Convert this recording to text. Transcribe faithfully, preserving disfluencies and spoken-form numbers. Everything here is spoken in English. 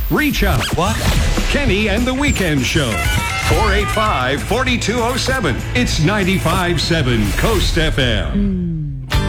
Reach out. What? Kenny and the Weekend Show. four eight five, four two zero seven. It's ninety-five point seven Coast F M.